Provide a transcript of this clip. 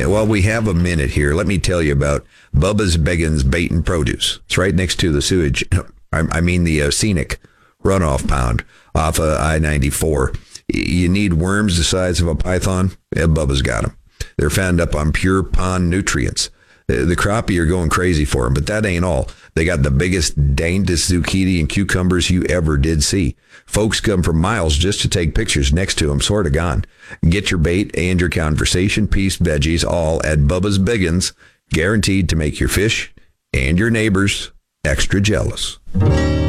Well, we have a minute here. Let me tell you about Bubba's Beggins Bait and Produce. It's right next to the sewage. I mean the scenic runoff pond off of I-94. You need worms the size of a python? Yeah, Bubba's got them. They're found up on pure pond nutrients. The crappie are going crazy for them, but that ain't all. They got the biggest, dangest zucchini and cucumbers you ever did see. Folks come from miles just to take pictures next to them, sort of gone. Get your bait and your conversation piece veggies all at Bubba's Biggins, guaranteed to make your fish and your neighbors extra jealous.